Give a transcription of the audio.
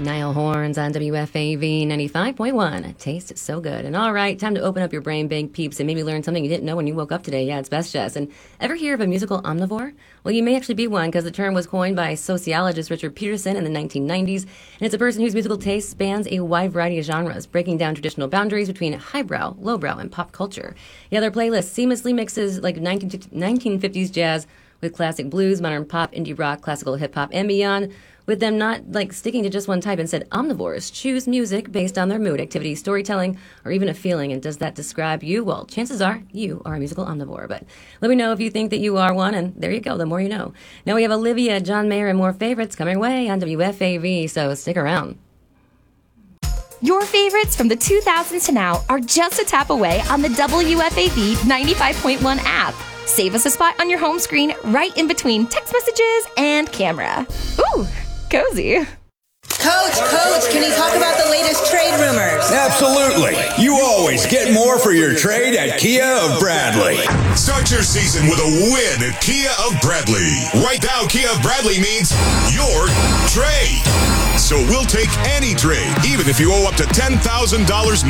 Niall Horns on WFAV 95.1. Tastes so good. And all right, time to open up your brain, big peeps, and maybe learn something you didn't know when you woke up today. Yeah, it's Best Jess. And ever hear of a musical omnivore? Well, you may actually be one because the term was coined by sociologist Richard Peterson in the 1990s. And it's a person whose musical taste spans a wide variety of genres, breaking down traditional boundaries between highbrow, lowbrow, and pop culture. Yeah, their playlist seamlessly mixes like 1950s jazz with classic blues, modern pop, indie rock, classical hip-hop, and beyond, with them not like sticking to just one type. Instead, omnivores choose music based on their mood, activity, storytelling, or even a feeling. And does that describe you? Well, chances are you are a musical omnivore. But let me know if you think that you are one, and there you go, the more you know. Now we have Olivia, John Mayer, and more favorites coming away on WFAV, so stick around. Your favorites from the 2000s to now are just a tap away on the WFAV 95.1 app. Save us a spot on your home screen right in between text messages and camera. Ooh, cozy. Coach, can you talk about the latest trade rumors? Absolutely. You always get more for your trade at Kia of Bradley. Start your season with a win at Kia of Bradley. Right now, Kia of Bradley means your trade. So we'll take any trade, even if you owe up to $10,000